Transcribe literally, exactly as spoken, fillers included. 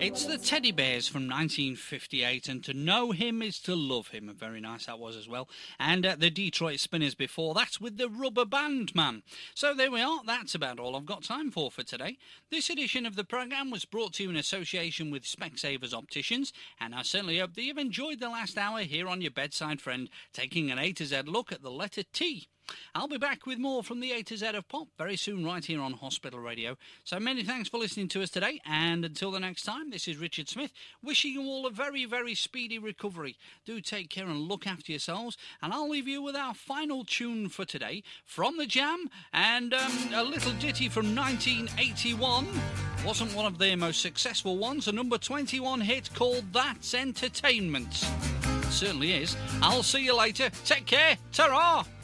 It's the Teddy Bears from nineteen fifty-eight, and to know him is to love him. Very nice that was as well. And uh, the Detroit Spinners before that with the Rubber Band Man. So there we are. That's about all I've got time for for today. This edition of the programme was brought to you in association with Specsavers Opticians, and I certainly hope that you've enjoyed the last hour here on your bedside friend, taking an A to Z look at the letter T. I'll be back with more from the A to Z of Pop very soon right here on Hospital Radio. So many thanks for listening to us today, and until the next time, this is Richard Smith, wishing you all a very, very speedy recovery. Do take care and look after yourselves, and I'll leave you with our final tune for today, from The Jam, and um, a little ditty from nineteen eighty-one. Wasn't one of their most successful ones, a number twenty-one hit called That's Entertainment. It certainly is. I'll see you later. Take care. Ta-ra!